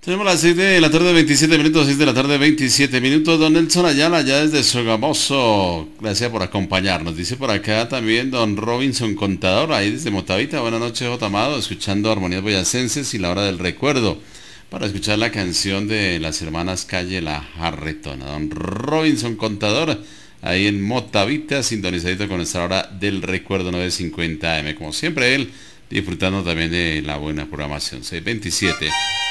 Tenemos las 6 de la tarde, 27 minutos, 6 de la tarde, 27 minutos. Don Nelson Ayala, ya desde Sogamoso. Gracias por acompañarnos. Dice por acá también don Robinson Contador, ahí desde Motavita. Buenas noches, J. Amado, escuchando Armonías Boyacenses y la hora del recuerdo. Para escuchar la canción de las hermanas Calle La Jarretona. Don Robinson Contador, ahí en Motavita, sintonizadito con nuestra hora del recuerdo 950 AM. Como siempre, él disfrutando también de la buena programación. 627.